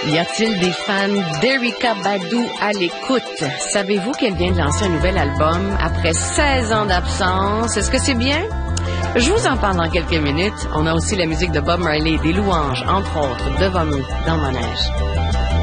Y a-t-il des fans d'Erykah Badu à l'écoute? Savez-vous qu'elle vient de lancer un nouvel album après 16 ans d'absence? Est-ce que c'est bien? Je vous en parle dans quelques minutes. On a aussi la musique de Bob Marley et des louanges, entre autres, devant nous, dans Manège.